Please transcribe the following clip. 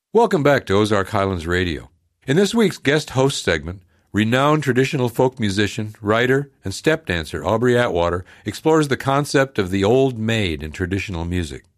Welcome back to Ozark Highlands Radio. In this week's guest host segment, renowned traditional folk musician, writer, and step dancer Aubrey Atwater explores the concept of the old maid in traditional music.